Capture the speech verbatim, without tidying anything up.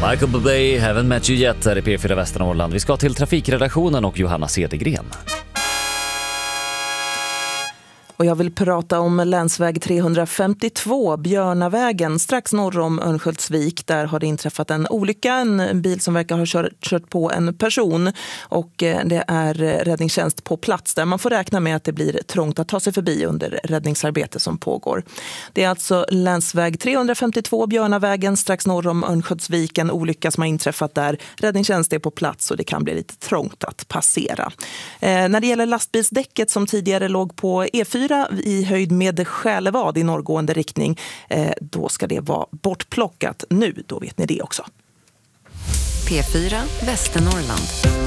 Michael Bublé, Haven't Met You Yet, här i P fyra Västernorrland. Vi ska till trafikredaktionen och Johanna Cedergren. Och jag vill prata om länsväg trehundrafemtiotvå, Björnavägen, strax norr om Örnsköldsvik. Där har det inträffat en olycka, en bil som verkar ha kört, kört på en person. Och det är räddningstjänst på plats där. Man får räkna med att det blir trångt att ta sig förbi under räddningsarbete som pågår. Det är alltså länsväg trehundrafemtiotvå, Björnavägen, strax norr om Örnsköldsvik. En olycka som har inträffat där. Räddningstjänst är på plats och det kan bli lite trångt att passera. Eh, när det gäller lastbilsdäcket som tidigare låg på E fyra i höjd med Själevad i norrgående riktning, eh, då ska det vara bortplockat nu, då vet ni det också. P fyra Västernorrland.